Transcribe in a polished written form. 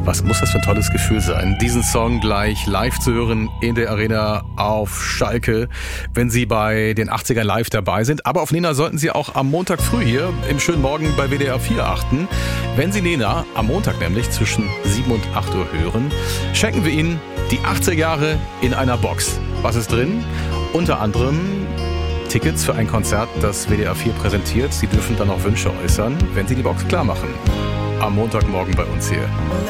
Was muss das für ein tolles Gefühl sein, diesen Song gleich live zu hören in der Arena auf Schalke, wenn Sie bei den 80ern live dabei sind. Aber auf Nena sollten Sie auch am Montag früh hier im schönen Morgen bei WDR 4 achten. Wenn Sie Nena am Montag nämlich zwischen 7 und 8 Uhr hören, schenken wir Ihnen die 80er Jahre in einer Box. Was ist drin? Unter anderem Tickets für ein Konzert, das WDR 4 präsentiert. Sie dürfen dann auch Wünsche äußern, wenn Sie die Box klar machen. Am Montagmorgen bei uns hier.